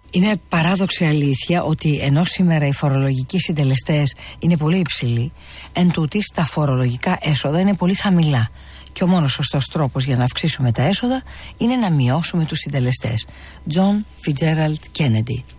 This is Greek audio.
Είναι παράδοξη αλήθεια ότι ενώ σήμερα οι φορολογικοί συντελεστές είναι πολύ υψηλοί, εν τούτοις τα φορολογικά έσοδα είναι πολύ χαμηλά. Και ο μόνος σωστός τρόπος για να αυξήσουμε τα έσοδα είναι να μειώσουμε τους συντελεστές. John Fitzgerald Kennedy.